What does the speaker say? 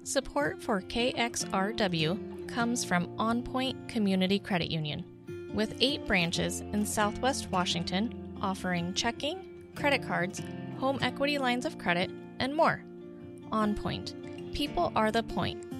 Support for KXRW comes from OnPoint Community Credit Union, with 8 branches in Southwest Washington offering checking, credit cards, home equity lines of credit, and more. OnPoint. People are the point.